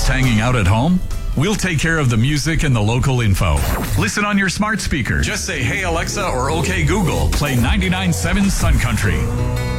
just hanging out at home? We'll take care of the music and the local info. Listen on your smart speaker. Just say, "Hey Alexa," or "Okay Google, play 99.7 Sun Country."